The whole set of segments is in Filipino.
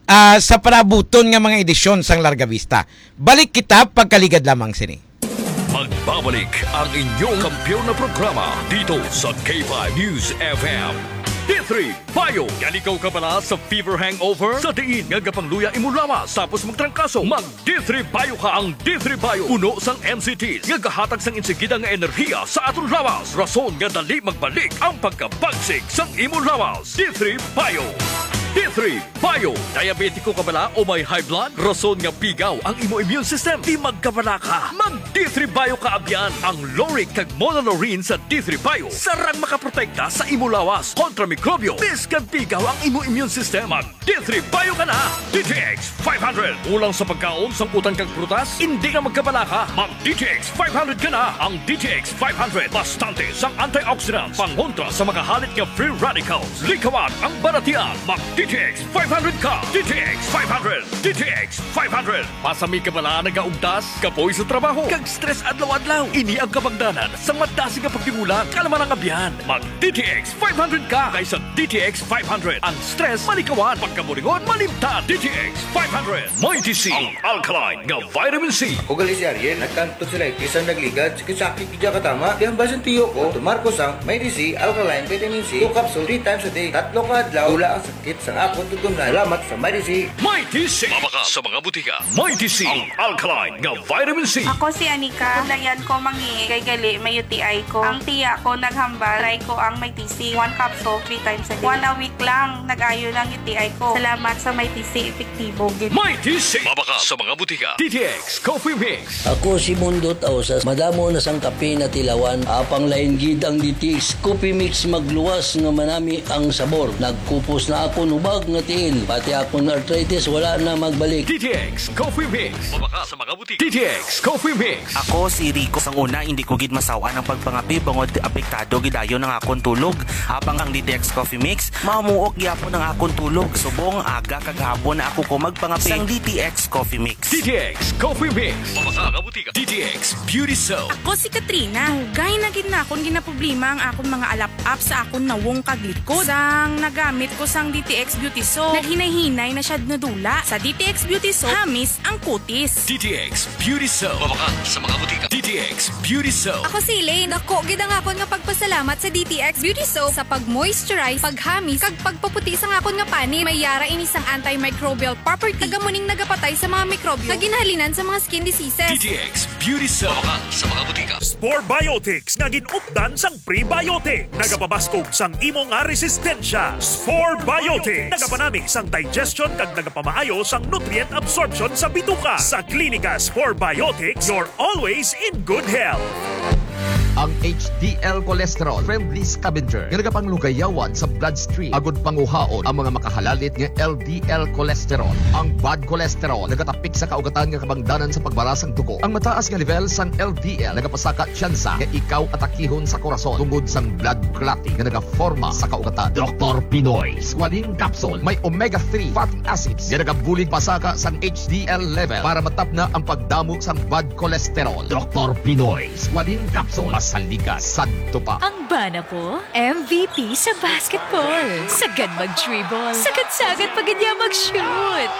sa panabuton nga mga edisyon sang Larga Vista. Balik kita pagkaligad lamang sini. Magbabalik ang inyong kampiyon na programa dito sa K5 News FM. D3 Bayo. Yan ikaw ka pala sa fever hangover? Sa diin nga gapangluya imo lawas tapos magtrangkaso. Mag D3 Bayo ka ang D3 Bayo. Uno sang MCTs nga gahatag sang insigida nga enerhiya sa aton lawas. Rason nga dali magbalik ang pagkabagsik sang imo lawas. D3 Bayo. D3 Bayo. Diabetiko ka bala o may high blood? Rason nga pigaw ang imo immune system. Di magkabala ka. Mag D3 Bayo ka abyan. Ang Loric kag Monolorine sa D3 Bayo. Sarang makaprotekta sa imo lawas kontra mikrobyo. Biskan pigaw ang imo immune system. Mag D3 Bayo ka na. DTX 500. Ulang sa pagkaon sang utang kag prutas. Hindi ka magkabala ka. Mag DTX 500 ka na. Ang DTX 500. Bastante sang antioxidants. Pangontra sa makahalit nga free radicals. Likawan ang baratian. Mag DTX 500 ka! DTX 500! DTX 500! Pasami ka bala nagaugtas, kapoy sa trabaho, kag stress adlaw-adlaw. Ini ang kabagdanan sa madasi nga pagtimulang kalaman ang abyan. Mag DTX 500 ka kaysa DTX 500. Ang stress malikawan, pagkamuringon malimtan. DTX 500. Mighty C, ang alkaline nga vitamin C. Ako gali si Ariel, nagkanto sila kisang nagligad, sakit kidya katama. Di ang basan tiyo ko, tumarko sang Mighty C, alkaline vitamin C, 2 capsule 3 times a day. Tatlo ka adlaw, wala ang sakit sa ako tutunan. Salamat sa Mighty C. Mighty C. Mabaka sa mga butika. Mighty C. Ang alkaline nga vitamin C. Ako si Anika. Kulayan ko mangi kay gali may UTI ko. Ang tiya ko naghambal. Try ko ang Mighty C. 1 capsule 3 times a day. 1 a week lang nag-ayo ng UTI ko. Salamat sa Mighty C. Epektibo. Mighty C. Mabaka sa mga butika. DTX Coffee Mix. Ako si Mundot Ausas. Madamo na sang kape na tilawan. Apang lain gid ang DTX Coffee Mix magluwas nga manami ang sabor. Nagkupos na ako ubag nga tiil. Pati akong arthritis wala na magbalik. DTX Coffee Mix. Mabaka sa mga butika. DTX Coffee Mix. Ako si Rico. Sang una, hindi ko gid masawa ng pagpangapi bangod apektado gidayon ng akong tulog. Habang ang DTX Coffee Mix, mamuok gyapon ang akong tulog. Subong aga kag hapon na ako ko magpangapi sang DTX Coffee Mix. DTX Coffee Mix. Mabaka sa mga butika. DTX Beauty Soap. Ako si Katrina. Hugay na gid na akong ginaproblema ang akong mga alap-up sa akong nawong kaglikod. Sang nagamit ko sang DTX Beauty Soap, naghinay-hinay na siya nadula. Sa DTX Beauty Soap, hamis ang kutis. DTX Beauty Soap. Mabaka sa mga butika. DTX Beauty Soap. Ako si Elaine. Dako gid ang akon nga pagpasalamat sa DTX Beauty Soap sa pag-moisturize, paghamis, kag pagpaputi sa akon nga pani. May yara ini sang antimicrobial property. Kagamuning nagapatay sa mga mikrobyo. Naginhalinan sa mga skin diseases. DTX Beauty Soap. Mabaka sa mga butika. Spore Biotics nga ginupdan sang prebiotic. Nagapabaskog sang imo nga resistensya. Spore Biotics. Nagapanami sang digestion kag nagapamaayo sang nutrient absorption sa bituka. Sa Klinika Spore Biotics, you're always in good health. Ang HDL cholesterol friendly scavenger nga nagapanglugayawan sa bloodstream agud panguhaon ang mga makahalalit nga LDL cholesterol. Ang bad cholesterol nagatapik sa kaugatan nga kabangdanan sa pagbarasang dugo. Ang mataas nga level sang LDL nagapasaka tsansa nga ikaw atakihon sa korason tungod sang blood clotting nga nagaforma sa kaugatan. Dr. Pinoy Squalene Capsule may omega-3 fatty acids nga nagabulig pasaka sang HDL level para matap na ang pagdamo sang bad cholesterol. Dr. Pinoy Squalene Capsule saligas sadto pa. Ang bana ko, MVP sa basketball. Sagad mag-dribble. Sagad-sagad pag niya mag-shoot.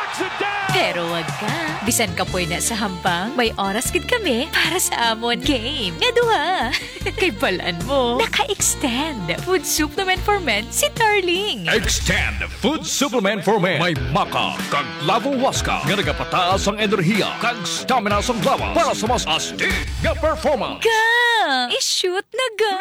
Pero wag ka. Bisan ka po na sa hambang, may oras gid kami para sa amon game. Nga duha. Kay balaan mo, naka-extend. Food supplement for men si Darling. Extend Food Supplement for Men. May maka kag lavo waska nga nagapataas ang enerhiya kag stamina sa lawas para sa mas astig nga performance. I-shoot na ga!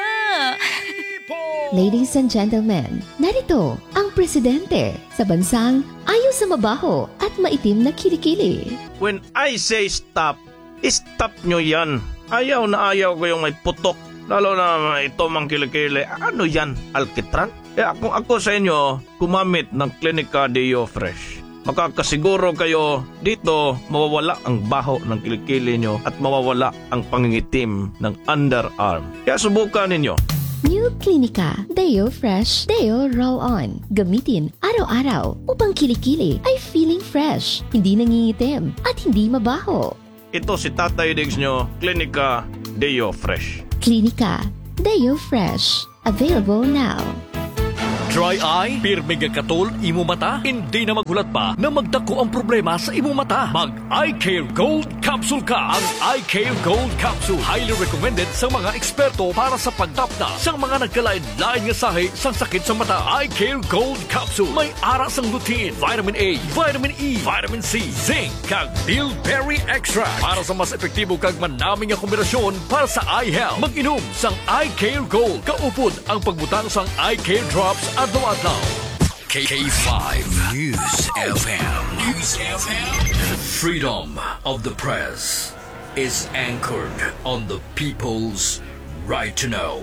Ladies and gentlemen, narito ang presidente sa bansang ayaw sa mabaho at maitim na kilikili. When I say stop, stop nyo yan. Ayaw na ayaw ko yung may putok. Lalo na ito mang kilikili. Ano yan? Alkitran? Kung ako sa inyo, kumamit ng Klinika Deo Fresh. Makakasiguro kayo dito mawawala ang baho ng kilikili nyo at mawawala ang pangingitim ng underarm. Kaya subukan ninyo. New Klinika Deo Fresh Deo Roll-On. Gamitin araw-araw upang kilikili ay feeling fresh, hindi nangingitim at hindi mabaho. Ito si Tatay Diggs nyo, Klinika Deo Fresh. Klinika Deo Fresh. Available now. Dry eye? Pirmi nga katol imo mata? Hindi na magulat pa na magdako ang problema sa imo mata. Mag Eye Care Gold Capsule ka. Ang Eye Care Gold Capsule highly recommended sa mga eksperto para sa pagtapna sa mga nagkalain-lain nga sahi sa sakit sa mata. Eye Care Gold Capsule may ara sang lutein, vitamin A, vitamin E, vitamin C, zinc, kag bilberry extract para sa mas epektibo kag manaming nga kombinasyon para sa eye health. Mag-inom sang Eye Care Gold. Kaupod ang pagbutang sang Eye Care Drops adlaw-adlaw. K5 News FM. News FM. Freedom of the press is anchored on the people's right to know.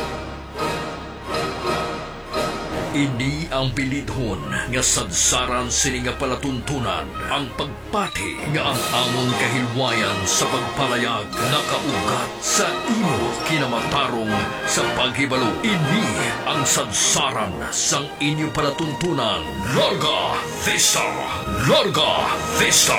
Ini ang pilithon nga sadsaran sini nga palatuntunan ang pagpati nga ang among kahilwayan sa pagpalayag nakaugat sa imo kinamatarong sa paghibalo. Ini ang sadsaran sang inyo palatuntunan. Larga Vista! Larga Vista!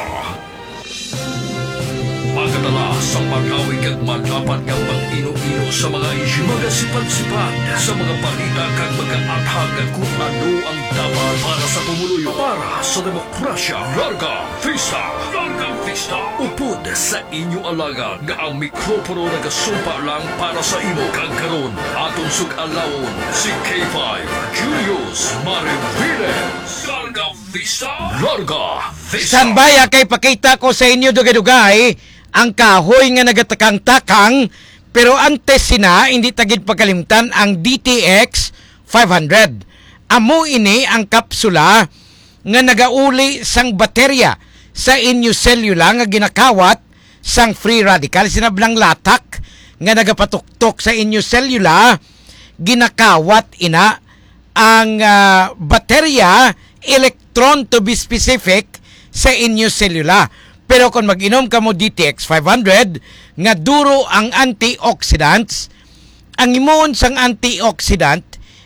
Pagkatala sa pag-awig at matapat ng pag-ino-ino sa mga isyu, magasipan-sipan sa mga balita kag mag-aathag at kung ano ang dapat para sa pumuluyo, para sa demokrasya. Larga Vista! Larga Vista! Upod sa inyo alaga nga ang mikropono nagasumpa lang para sa imo. Kag karon aton sug-alawon si K5 Julius Mariviles. Larga Vista! Larga Vista! Standby kay pakita ko sa inyo dugay-dugay ang kahoy nga nagatakang-takang pero antes sina hindi tagid pagkalimtan ang DTX 500. Amo ini ang kapsula nga nagauli sang baterya sa inyo selula nga ginakawat sang free radical. Sinablang latak nga nagapatuktok sa inyo selula, ginakawat ina ang baterya, electron to be specific, sa inyo selula. Pero kung mag-inom ka mo DTX 500 nga duro ang antioxidants, ang imon sang antioxidant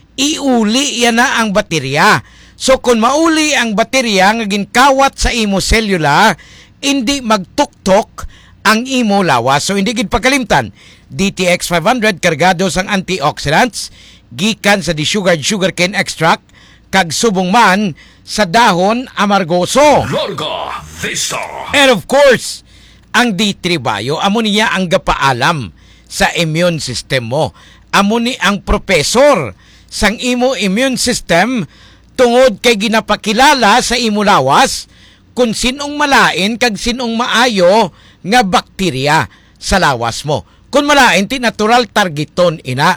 iuli yan na ang baterya. So kung mauli ang baterya nga ginkawat sa imo selula, hindi magtuktok ang imo lawas. So hindi gid pagkalimtan, DTX 500 kargado sang antioxidants gikan sa desugared sugarcane extract kag subong man sa dahon amargoso. Larga Vista! And of course, ang D3 Bio, amo niya ang gapaalam sa immune system mo. Amo ni ang professor sang imo immune system tungod kay ginapakilala sa imo lawas kung sinong malain kag sinong maayo nga bakterya sa lawas mo. Kung malain, ti natural targeton ina.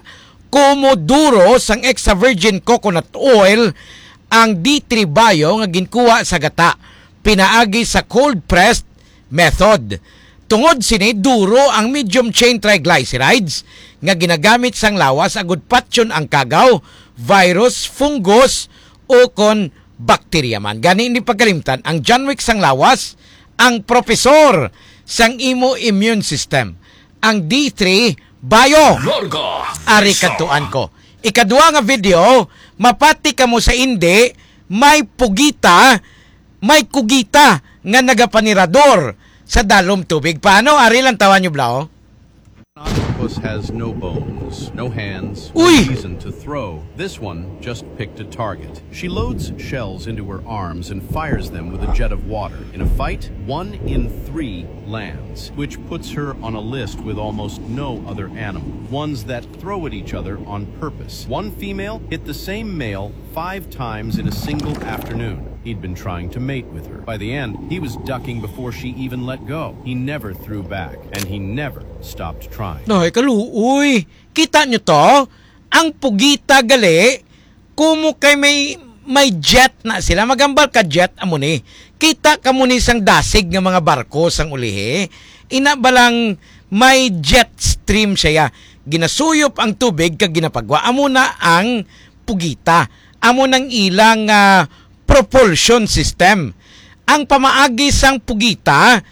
Kumoduro sang extra virgin coconut oil ang D3 Bio nga ginkuha sa gata, pinaagi sa cold pressed method. Tungod sini duro ang medium chain triglycerides nga ginagamit sang lawas agud patyon ang kagaw, virus, fungus o kon bakterya man. Gani hindi pagkalimtan ang John Wick sang lawas, ang profesor sang imo immune system, ang D3 Bio. Ari kadtuan ko. Ikadua nga video, mapati ka mo sa indi, may pugita, may kugita nga nagapanirador sa dalom tubig. Paano? Ari lang tawan nyo blao? An octopus has no bones, no hands, no reason to throw. This one just picked a target. She loads shells into her arms and fires them with a jet of water. In a fight, 1 in 3 lands, which puts her on a list with almost no other animal. Ones that throw at each other on purpose. One female hit the same male 5 times in a single afternoon. He'd been trying to mate with her. By the end, he was ducking before she even let go. He never threw back, and he never stopped trying. Noy, kaluoy. Kita nyo to? Ang pugita gali, kumo kay may jet na sila. Magambal ka jet amo ni. Kita ka mo ni sang dasig ng mga barko sang ulihi. Ina balang may jet stream siya. Ginasuyop ang tubig kag ginapagwa. Amo na ang pugita. Amo nang ilang propulsion system. Ang pamaagi sang pugita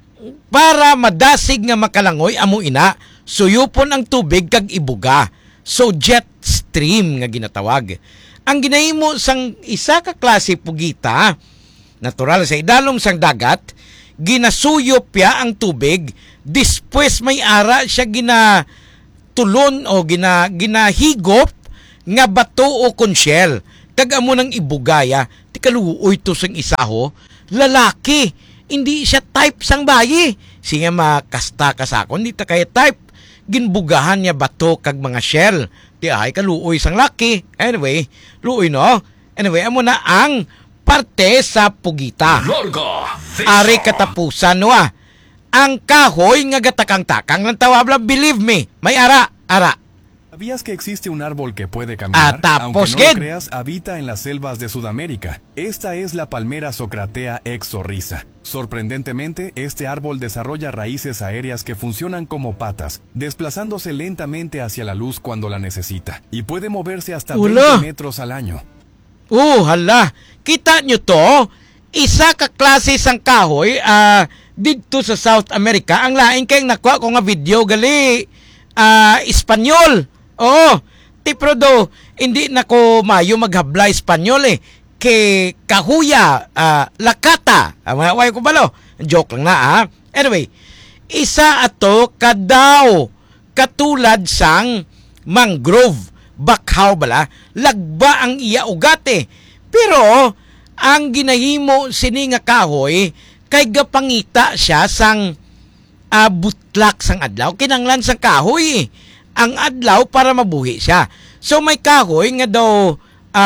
para madasig nga makalangoy amo ina, suyupon ang tubig kag ibuga. So jet stream nga ginatawag. Ang ginahimo sang isa ka klase pugita, natural sa idalom sang dagat, ginasuyop ya ang tubig, dispwes may ara siya ginatulon o ginahigop nga bato o konsyel. kag amo nang ibugaya, ti kaluoy to sang isa ho, lalaki, hindi siya type sang bayi. Siya makasta ka sa akon, hindi ta kaya type. Ginbugahan niya bato kag mga shell. Ti ay kaluoy sang laki. Anyway, luoy no. Anyway, amo na ang parte sa pugita. Ari katapusan no Ang kahoy nga gatakang-takang ng tawabla, believe me, may ara. ¿Sabías que existe un árbol que puede caminar? Aunque no lo creas, habita en las selvas de Sudamérica. Esta es la palmera Socratea exorrhiza. Sorprendentemente, este árbol desarrolla raíces aéreas que funcionan como patas, desplazándose lentamente hacia la luz cuando la necesita, y puede moverse hasta 20 metros al año. Hala! Kita nyo to? Isa ka klase sang kahoy dito sa South America. Ang laing kayong nakuha ko nga video gali Espanyol. Tipro do, hindi na ko mayo maghabla Espanyol ke kahuya, lakata. Way ko balo. Joke lang na Anyway, isa ato kadaw katulad sang mangrove. Bakhaw bala, lagba ang iya ugate. Pero ang ginahimo sini nga kahoy kay gapangita siya sang butlak sang adlaw. Kinanglan sang kahoy ang adlaw para mabuhi siya. So may kahoy nga daw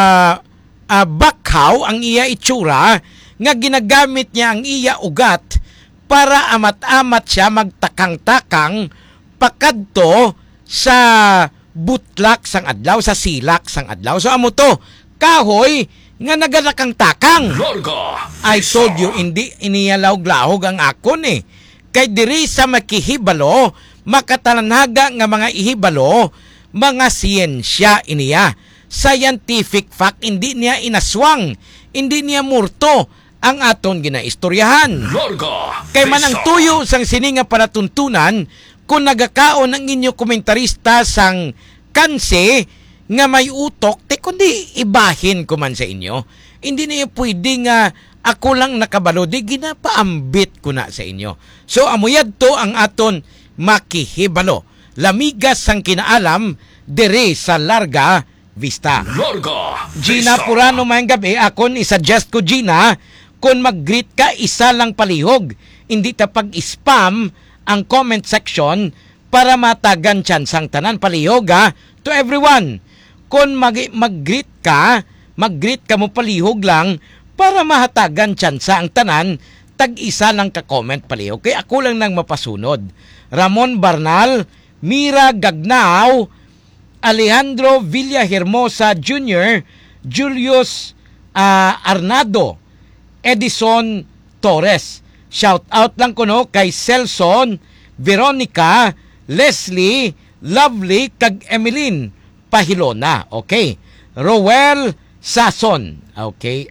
bakhaw ang iya itsura nga ginagamit niya ang iya ugat para amat-amat siya magtakang-takang pakadto sa butlak sang adlaw, sa silak sang adlaw. So amo to, kahoy nga nagalakang-takang. I told you, hindi iniyalaw-glahog ang akon Kay diri sa makihibalo, makatananaga nga mga ihibalo, mga siyensya iniya. Scientific fact, hindi niya inaswang, hindi niya murto ang aton ginaistoryahan. Kay manang tuyo sang sininga panatuntunan, kung nagakaon ang inyo komentarista sang kanse nga may utok, kundi ibahin ko man sa inyo. Hindi niya pwede nga ako lang nakabalo, di ginapaambit ko na sa inyo. So amuyad to ang aton makihibalo. Lamigas sang kinaalam, dere sa Larga Vista. Gina Purano mayang gabi, akon isuggest ko Gina, kung mag-greet ka, isa lang palihog. Hindi ta pag-spam ang comment section para matagan chansang tanan palihog to everyone. Kung mag-greet ka mo palihog lang para mahatagan tsansa ang tanan, tag-isa lang ka-comment palihog. Kaya ako lang nang mapasunod. Ramon Barnal, Mira Gagnao, Alejandro Villahermosa Jr., Julius Arnado, Edison Torres. Shout out lang ko kay Celson, Veronica, Leslie, Lovely, kag Emeline Pahilona. Okay. Roel Sason. Okay.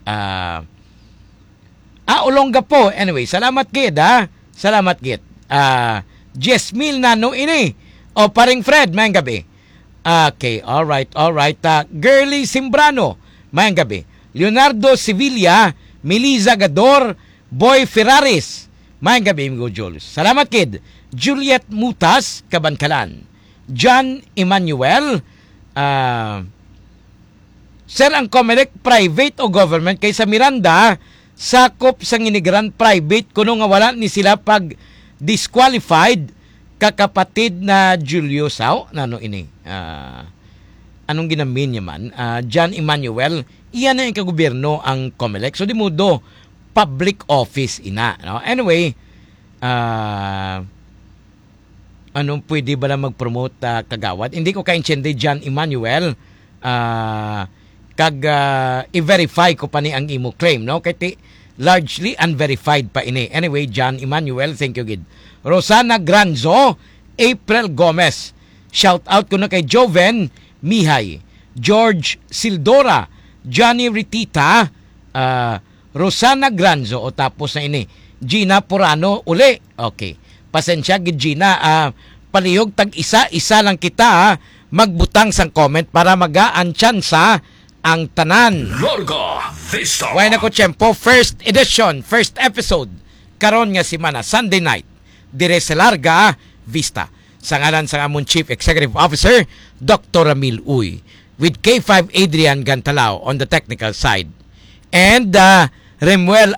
Ulongga po. Anyway, salamat gid Salamat gid. Jesmil Nano ini. Paring Fred, mayang gabi. Okay, alright. Girly Simbrano, mayang gabi. Leonardo Sevilla, Melisa Gador, Boy Ferraris, mayang gabi, Amigo Jules. Salamat kid. Juliet Mutas, Kabankalan. John Emmanuel, Sir, ang Comelec private o government? Kaysa Miranda, sakop sang inigran private kuno nga wala ni sila pag disqualified kakapatid na Julio Sao. Nano ini? Anong ginamin niya man? John Emmanuel, iyan na yung kagobyerno ang Comelec. So, di mo do, public office ina. No? Anyway, anong pwede ba na mag-promote kagawad? Hindi ko kaintindi, John Emmanuel. I-verify ko pa ni ang imo claim, no? Kaya largely unverified pa ini. Anyway, John Emmanuel, thank you, Gid. Rosana Granzo, April Gomez. Shout out ko na kay Joven Mihay, George Sildora, Johnny Ritita, Rosana Granzo, o tapos na ini. Gina Purano, uli. Okay. Pasensya, Gid Gina. Palihog, tag-isa lang kita, magbutang sang comment para magaan tsansa ang tanan. Larga Vista. Way na ko tiyempo, first edition, first episode, karon nga simana, Sunday night, dire sa Larga Vista. Sa ngalan sa amon Chief Executive Officer, Dr. Ramil Uy. with K5 Adrian Gantalao on the technical side. And Remuel